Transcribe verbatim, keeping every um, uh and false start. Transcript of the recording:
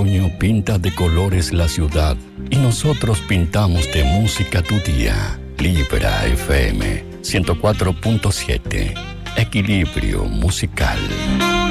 otoño pinta de colores la ciudad y nosotros pintamos de música tu día. Libra F M ciento cuatro punto siete. Equilibrio musical.